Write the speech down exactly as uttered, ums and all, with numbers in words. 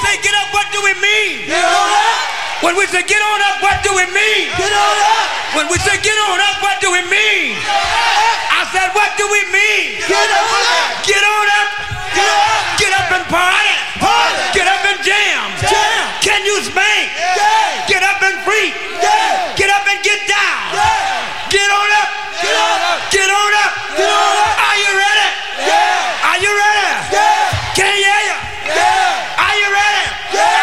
say get up, what do we mean? Get on up. When we say get on up, what do we mean? Get on up. When we say get on up, what do we mean? I said, what do we mean? Get on up. Get